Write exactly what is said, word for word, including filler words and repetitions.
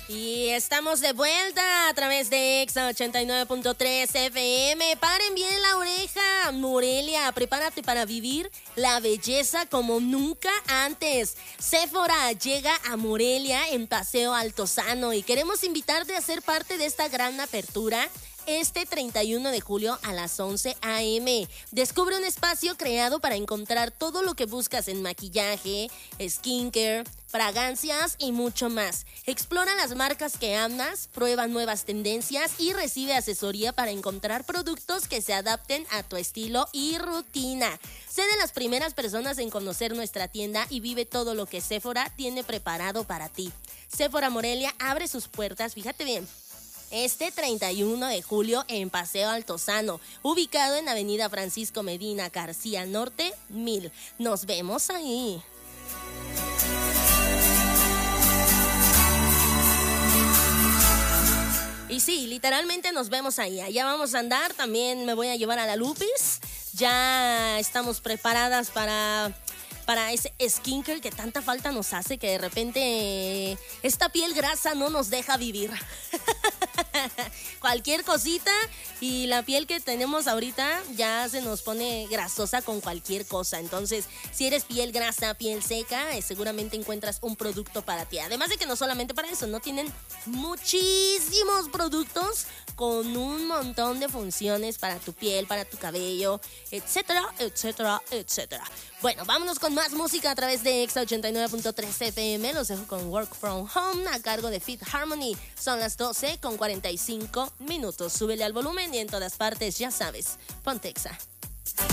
Y estamos de vuelta a través de Exa ochenta y nueve punto tres F M. Paren bien la oreja. Morelia, prepárate para vivir la belleza como nunca antes. Sephora llega a Morelia en Paseo Altozano y queremos invitarte a ser parte de esta gran apertura este treinta y uno de julio a las once a eme. Descubre un espacio creado para encontrar todo lo que buscas en maquillaje, skincare, fragancias y mucho más. Explora las marcas que amas, prueba nuevas tendencias y recibe asesoría para encontrar productos que se adapten a tu estilo y rutina. Sé de las primeras personas en conocer nuestra tienda y vive todo lo que Sephora tiene preparado para ti. Sephora Morelia abre sus puertas, fíjate bien, este treinta y uno de julio en Paseo Altozano, ubicado en Avenida Francisco Medina García Norte, mil. Nos vemos ahí. Y sí, literalmente nos vemos ahí. Allá vamos a andar. También me voy a llevar a la Lupis. Ya estamos preparadas para... para ese skincare que tanta falta nos hace, que de repente esta piel grasa no nos deja vivir. Cualquier cosita y la piel que tenemos ahorita ya se nos pone grasosa con cualquier cosa. Entonces, si eres piel grasa, piel seca, eh, seguramente encuentras un producto para ti. Además de que no solamente para eso, no tienen muchísimos productos con un montón de funciones para tu piel, para tu cabello, etcétera, etcétera, etcétera. Bueno, vámonos con más música a través de Exa ochenta y nueve punto tres F M. Los dejo con Work From Home a cargo de Fit Harmony. Son las doce con cuarenta y cinco minutos. Súbele al volumen y en todas partes, ya sabes, ponte Exa.